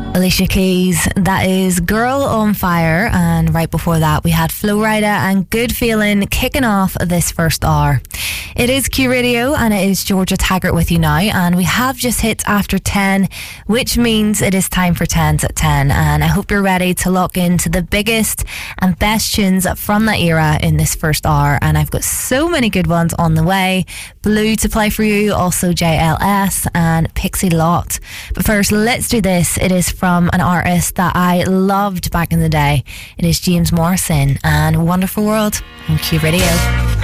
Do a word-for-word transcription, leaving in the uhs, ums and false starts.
Alicia Keys, that is Girl on Fire, and right before that we had Flo Rida and Good Feeling kicking off this first hour. It is Q Radio and it is Georgia Taggart with you now, and we have just hit after ten, which means it is time for tens at ten, and I hope you're ready to lock into the biggest and best tunes from that era in this first hour, and I've got so many good ones on the way. Blue to play for you, also J L S and Pixie Lott. But first, let's do this. It is from an artist that I loved back in the day. It is James Morrison and Wonderful World on Q Radio.